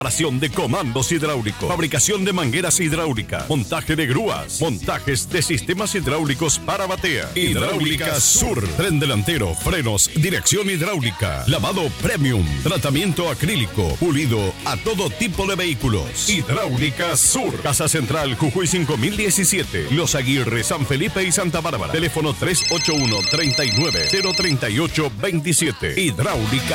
Reparación de comandos hidráulicos, fabricación de mangueras hidráulicas, montaje de grúas, montajes de sistemas hidráulicos para batea. Hidráulica Sur, tren delantero, frenos, dirección hidráulica, lavado premium, tratamiento acrílico, pulido a todo tipo de vehículos. Hidráulica Sur, Casa Central, Jujuy 5017, Los Aguirre, San Felipe y Santa Bárbara. Teléfono 381-39-038-27. Hidráulica